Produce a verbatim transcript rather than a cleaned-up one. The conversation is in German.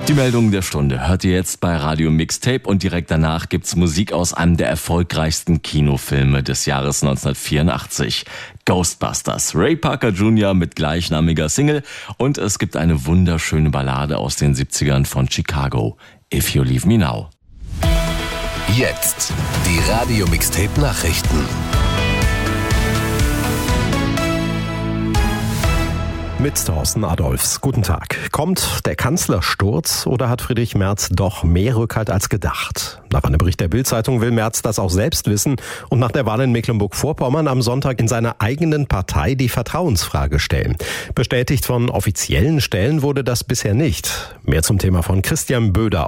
Die Meldung der Stunde hört ihr jetzt bei Radio Mixtape und direkt danach gibt's Musik aus einem der erfolgreichsten Kinofilme des Jahres neunzehnhundertvierundachtzig. Ghostbusters. Ray Parker Junior mit gleichnamiger Single und es gibt eine wunderschöne Ballade aus den siebzigern von Chicago. If You Leave Me Now. Jetzt die Radio Mixtape Nachrichten. Mit Thorsten Adolfs. Guten Tag. Kommt der Kanzlersturz oder hat Friedrich Merz doch mehr Rückhalt als gedacht? Nach einem Bericht der Bild-Zeitung will Merz das auch selbst wissen und nach der Wahl in Mecklenburg-Vorpommern am Sonntag in seiner eigenen Partei die Vertrauensfrage stellen. Bestätigt von offiziellen Stellen wurde das bisher nicht. Mehr zum Thema von Christian Böder.